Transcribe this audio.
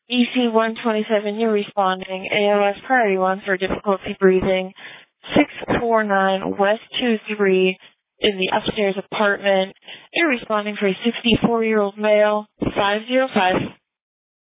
EC 127, you're responding. ALS priority 1 for difficulty breathing. 649 West 23 in the upstairs apartment. You're responding for a 64-year-old male. 505.